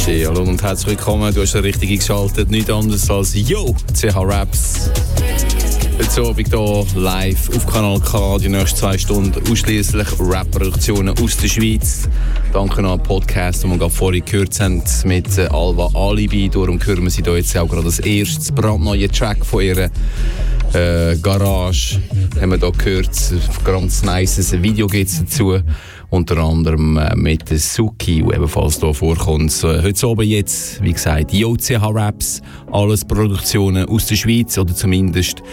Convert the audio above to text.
Hallo und herzlich willkommen. Du hast ja richtig geschaltet. Nichts anderes als CH Raps. Heute Abend hier live auf Kanal K. Die nächsten 2 Stunden ausschließlich Rap-Produktionen aus der Schweiz. Danke an den Podcast, den wir gerade vorhin gehört haben, mit Alva Alibi. Darum hören wir sie hier jetzt auch gerade das erste brandneue Track von ihrer Garage. Haben wir hier gehört, ein ganz nice Video gibt es dazu. Unter anderem mit der Suki, die ebenfalls hier vorkommt. Heute Abend jetzt, wie gesagt, CH Raps, alles Produktionen aus der Schweiz oder zumindest